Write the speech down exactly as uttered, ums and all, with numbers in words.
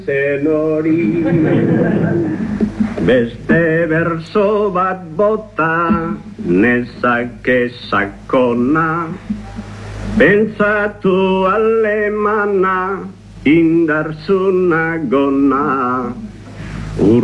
Zen hori beste berso bat bota nezake sakona pentsatu alemana indarzuna gona